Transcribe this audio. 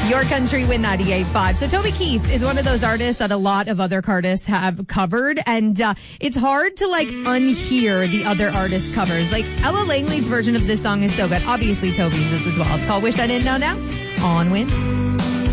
Your Country Win 98.5. So Toby Keith is one of those artists that a lot of other artists have covered, and it's hard to unhear the other artists' covers. Like Ella Langley's version of this song is so good. Obviously Toby's is as well. It's called Wish I Didn't Know Now on Win.